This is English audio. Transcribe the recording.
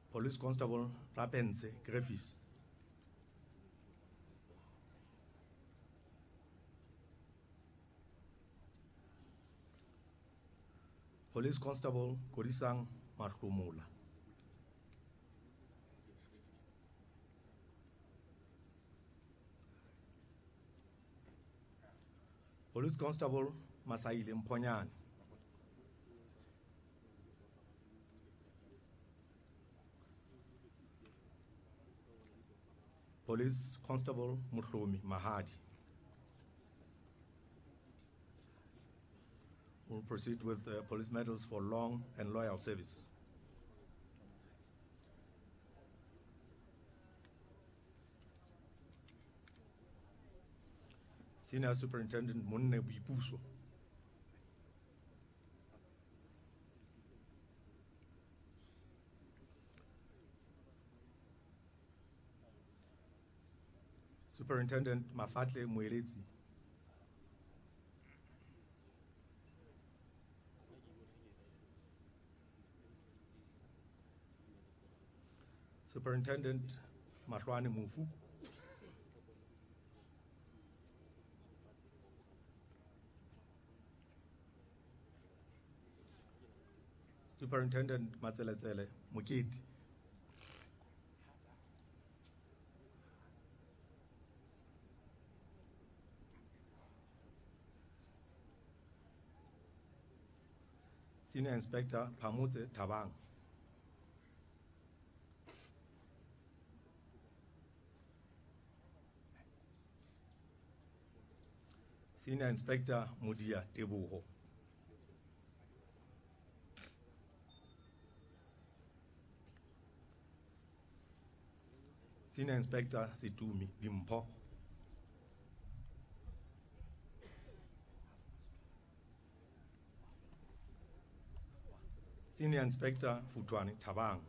Police Constable Rapense Griffiths. Police Constable Korisang Mahlumula. Police Constable Masaile Mponyane. Police Constable Muhlomi Mahadi. We'll proceed with police medals for long and loyal service. Senior Superintendent Munne Bipuso. Superintendent Mafatle Mwelezi. Superintendent Mahlwane Mufu. Superintendent Matseletsele Muketi. Senior Inspector Pamutse Tabang. Senior Inspector Mudia Tebuho. Senior Inspector Situmi Dimpo. Senior Inspector Futwani Tabang.